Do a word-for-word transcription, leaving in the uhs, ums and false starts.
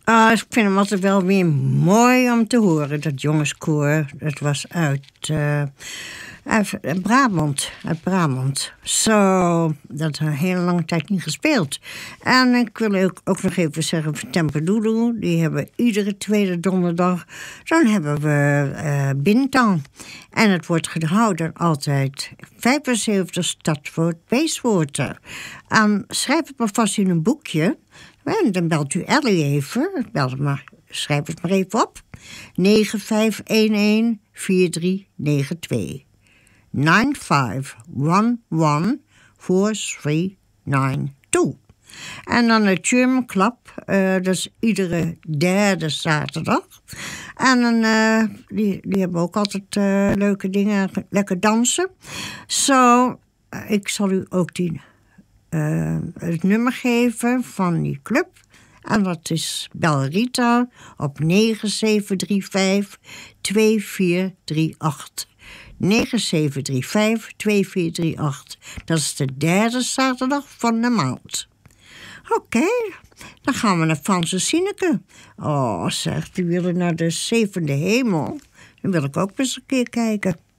Uh, ik vind hem altijd wel weer mooi om te horen, dat jongenskoor. Het was uit, uh, uit Brabant. Uit Brabant. Zo, dat een hele lange tijd niet gespeeld. En ik wil ook, ook nog even zeggen van Tempedoedoe. Die hebben iedere tweede donderdag. Dan hebben we uh, Bintang. En het wordt gehouden altijd vijfenzeventig Stadvoort Bayswater. En schrijf het maar vast in een boekje. En dan belt u Ellie even. Bel het maar, schrijf het maar even op. negen vijf een een vier drie negen twee. nine five one one four three nine two. En dan de German Club. Uh, dat is iedere derde zaterdag. En dan, uh, die, die hebben ook altijd uh, leuke dingen. Lekker dansen. Zo, so, uh, ik zal u ook die... Uh, het nummer geven van die club. En dat is bel Rita op negen zeven drie vijf twee vier drie acht. negen zeven drie vijf twee vier drie acht. Dat is de derde zaterdag van de maand. Oké, okay, dan gaan we naar Franse Sineke. Oh, zegt, die willen naar de zevende hemel. Dan wil ik ook eens een keer kijken.